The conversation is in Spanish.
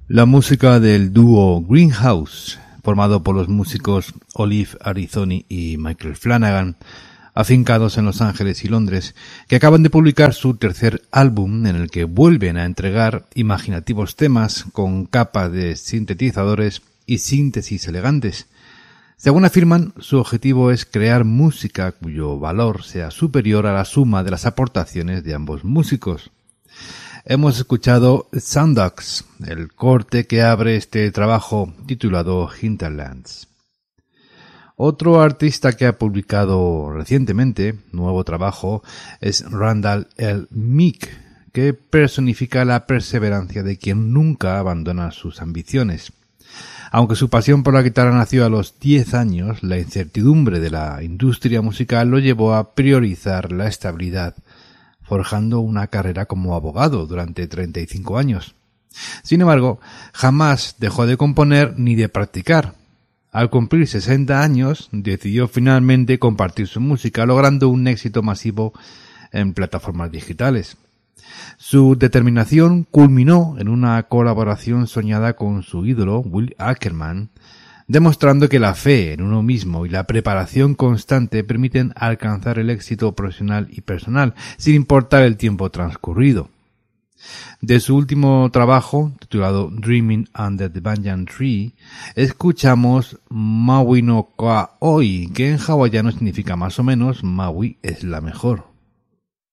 La música del dúo Greenhouse, formado por los músicos Olive Arizoni y Michael Flanagan, afincados en Los Ángeles y Londres, que acaban de publicar su tercer álbum en el que vuelven a entregar imaginativos temas con capas de sintetizadores y síntesis elegantes. Según afirman, su objetivo es crear música cuyo valor sea superior a la suma de las aportaciones de ambos músicos. Hemos escuchado Sounddogs, el corte que abre este trabajo titulado Hinterlands. Otro artista que ha publicado recientemente nuevo trabajo es Randall L. Meek, que personifica la perseverancia de quien nunca abandona sus ambiciones. Aunque su pasión por la guitarra nació a los 10 años, la incertidumbre de la industria musical lo llevó a priorizar la estabilidad, forjando una carrera como abogado durante 35 años. Sin embargo, jamás dejó de componer ni de practicar. Al cumplir 60 años, decidió finalmente compartir su música, logrando un éxito masivo en plataformas digitales. Su determinación culminó en una colaboración soñada con su ídolo, Will Ackerman, demostrando que la fe en uno mismo y la preparación constante permiten alcanzar el éxito profesional y personal, sin importar el tiempo transcurrido. De su último trabajo, titulado Dreaming Under the Banyan Tree, escuchamos Maui no Ka Oi, que en hawaiano significa más o menos Maui es la mejor.